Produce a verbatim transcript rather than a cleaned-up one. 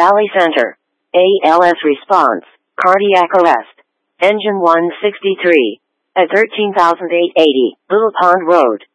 Valley Center. A L S response. Cardiac arrest. Engine one sixty-three. At thirteen thousand eight hundred eighty, Little Pond Road.